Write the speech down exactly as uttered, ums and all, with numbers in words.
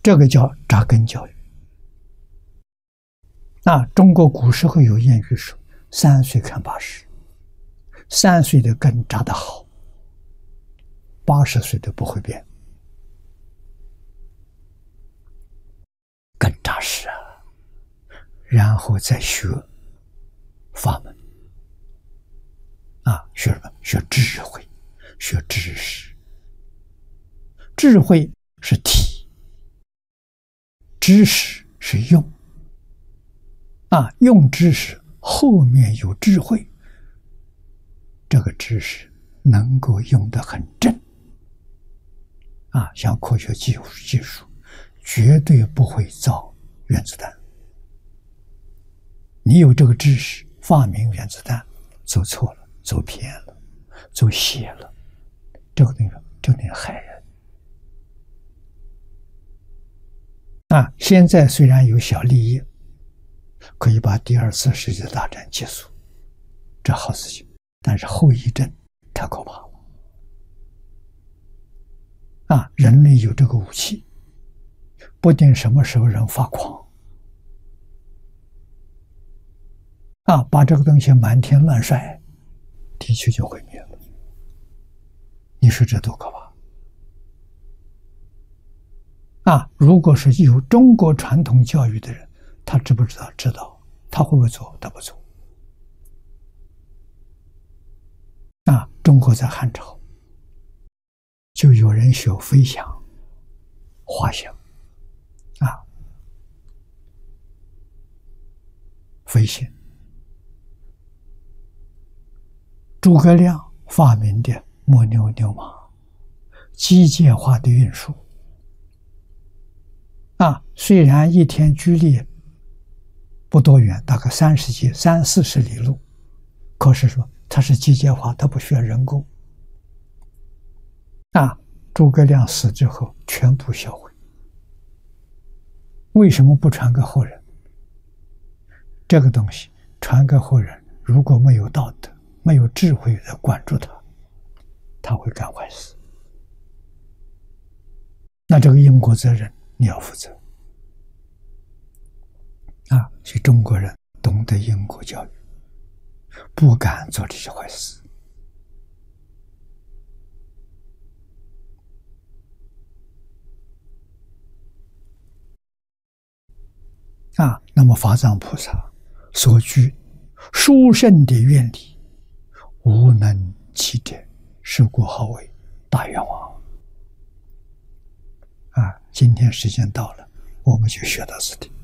这个叫扎根教育。那中国古时候有谚语说：“三岁看八十。”三岁的根扎得好，八十岁都不会变，根扎实啊。然后再学法门啊，学什么？学智慧，学知识。智慧是体，知识是用啊，用知识后面有智慧。这个知识能够用得很正啊，像科学技术技术绝对不会造原子弹。你有这个知识，发明原子弹，走错了，走偏了，走邪了，这个东西就能害人啊。现在虽然有小利益，可以把第二次世界大战结束，这好事情。但是后遗症太可怕了啊！人类有这个武器，不定什么时候人发狂啊，把这个东西满天乱甩，地球就毁灭了。你说这多可怕啊！如果是有中国传统教育的人，他知不知道？知道。他会不会做？他不做。啊，中国在汉朝就有人学飞翔、滑翔啊，飞行。诸葛亮发明的木牛牛马，机械化的运输啊，虽然一天距离不多远，大概三十几、三四十里路，可是说它是机械化，它不需要人工啊。诸葛亮死之后全部销毁，为什么不传给后人？这个东西传给后人，如果没有道德、没有智慧来管住它，他会干坏事。那这个因果责任你要负责啊！所以中国人懂得因果教育，不敢做这些坏事啊。那么法藏菩萨所具殊胜的愿力，无能其者，是故号为大愿王啊。今天时间到了，我们就学到此地。